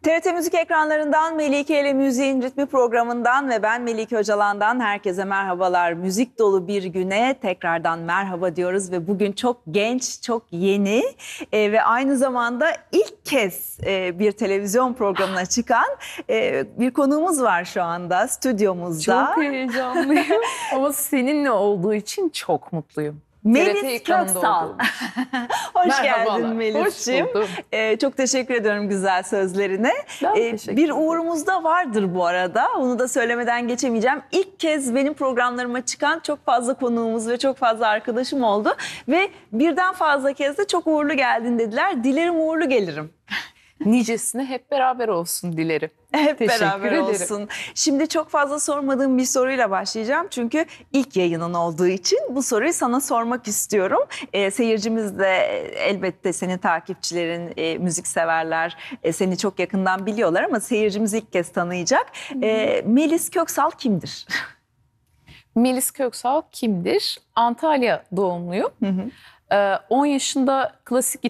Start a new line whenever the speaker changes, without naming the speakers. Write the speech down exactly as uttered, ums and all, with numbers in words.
T R T Müzik ekranlarından Melike ile Müziğin Ritmi programından ve ben Melike Öcalan'dan herkese merhabalar. Müzik dolu bir güne tekrardan merhaba diyoruz ve bugün çok genç, çok yeni e, ve aynı zamanda ilk kez e, bir televizyon programına çıkan e, bir konuğumuz var şu anda stüdyomuzda.
Çok heyecanlıyım ama seninle olduğu için çok mutluyum.
Melis Köksal. Hoş
Merhabalar.
geldin Melis'ciğim.
Hoş buldum.
Ee, çok teşekkür ediyorum güzel sözlerine.
Ben
Ee,
teşekkür
bir
ederim.
uğurumuz da vardır bu arada. Onu da söylemeden geçemeyeceğim. İlk kez benim programlarıma çıkan çok fazla konuğumuz ve çok fazla arkadaşım oldu. Ve birden fazla kez de çok uğurlu geldin dediler. Dilerim uğurlu gelirim.
Nicesine hep beraber olsun dilerim.
Hep
Teşekkür
beraber
ederim.
olsun. Şimdi çok fazla sormadığım bir soruyla başlayacağım. Çünkü ilk yayının olduğu için bu soruyu sana sormak istiyorum. Ee, seyircimiz de elbette senin takipçilerin, e, müzik severler e, seni çok yakından biliyorlar ama seyircimiz ilk kez tanıyacak. Ee, Melis Köksal kimdir?
Melis Köksal kimdir? Antalya doğumluyum.
Hı hı.
Ee, on yaşında klasik